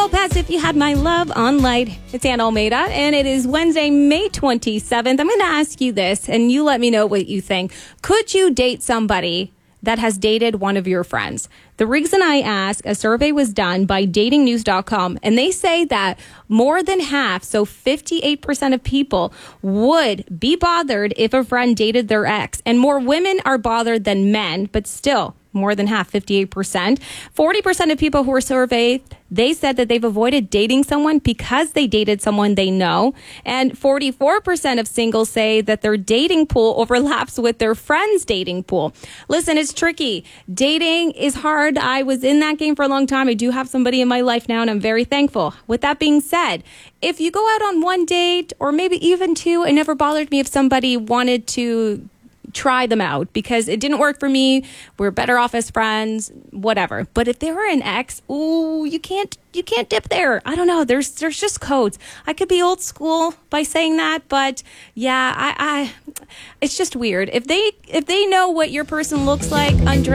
Lopez, If You Had My Love on Light. It's Ann Almeida, and it is Wednesday, May 27th. I'm going to ask you this, and you let me know what you think. Could you date somebody that has dated one of your friends? The reason I ask, a survey was done by datingnews.com, and they say that more than half, so 58% of people would be bothered if a friend dated their ex. And more women are bothered than men, but still, more than half, 58%. 40% of people who were surveyed, they said that they've avoided dating someone because they dated someone they know. And 44% of singles say that their dating pool overlaps with their friends' dating pool. Listen, it's tricky. Dating is hard. I was in that game for a long time. I do have somebody in my life now, and I'm very thankful. With that being said, if you go out on one date or maybe even two, it never bothered me if somebody wanted to try them out because it didn't work for me. We're better off as friends, whatever. But if they were an ex, ooh, you can't dip there. I don't know. There's just codes. I could be old school by saying that, but yeah, I it's just weird. If they know what your person looks like,